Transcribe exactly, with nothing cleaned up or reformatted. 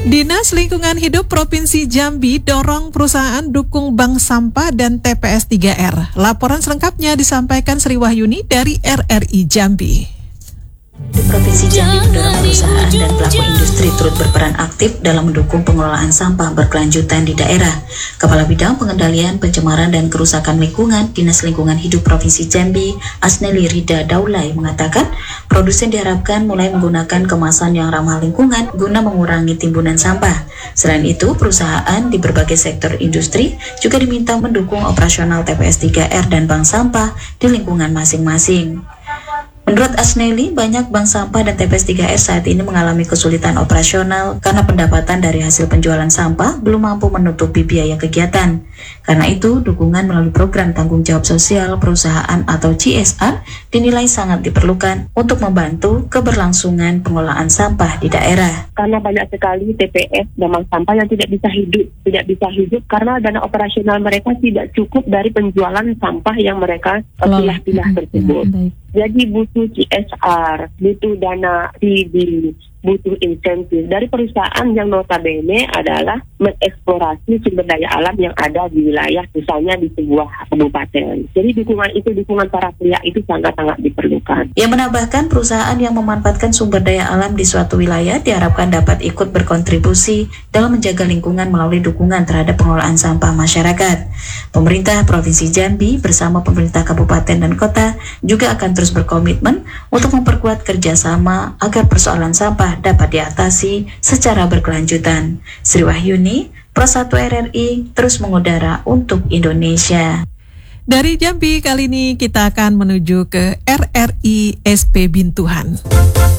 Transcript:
Dinas Lingkungan Hidup Provinsi Jambi dorong perusahaan dukung bank sampah dan T P S tiga R. Laporan selengkapnya disampaikan Sri Wahyuni dari R R I Jambi. Di Provinsi Jambi mendorong perusahaan dan pelaku industri turut berperan aktif dalam mendukung pengelolaan sampah berkelanjutan di daerah. Kepala Bidang Pengendalian Pencemaran dan Kerusakan Lingkungan Dinas Lingkungan Hidup Provinsi Jambi, Asneli Rida Daulay, mengatakan produsen diharapkan mulai menggunakan kemasan yang ramah lingkungan guna mengurangi timbunan sampah. Selain itu, perusahaan di berbagai sektor industri juga diminta mendukung operasional T P S tiga R dan bank sampah di lingkungan masing-masing. Menurut Asneli, banyak bank sampah dan T P S tiga R saat ini mengalami kesulitan operasional karena pendapatan dari hasil penjualan sampah belum mampu menutupi biaya kegiatan. Karena itu, dukungan melalui program tanggung jawab sosial perusahaan atau C S R dinilai sangat diperlukan untuk membantu keberlangsungan pengelolaan sampah di daerah. Karena banyak sekali T P S dan bank sampah yang tidak bisa hidup, tidak bisa hidup karena dana operasional mereka tidak cukup dari penjualan sampah yang mereka pilah-pilah tersebut. Jadi butuh C S R, butuh dana T B, butuh insentif dari perusahaan yang notabene adalah mengeksplorasi sumber daya alam yang ada di wilayah, misalnya di sebuah kabupaten. Jadi dukungan itu, dukungan para pihak itu sangat-sangat diperlukan. Ia menambahkan perusahaan yang memanfaatkan sumber daya alam di suatu wilayah diharapkan dapat ikut berkontribusi dalam menjaga lingkungan melalui dukungan terhadap pengelolaan sampah masyarakat. Pemerintah Provinsi Jambi bersama pemerintah kabupaten dan kota juga akan terus berkomitmen untuk memperkuat kerjasama agar persoalan sampah dapat diatasi secara berkelanjutan. Sri Wahyuni, Pro satu R R I, terus mengudara untuk Indonesia. Dari Jambi kali ini kita akan menuju ke R R I S P Bintuhan.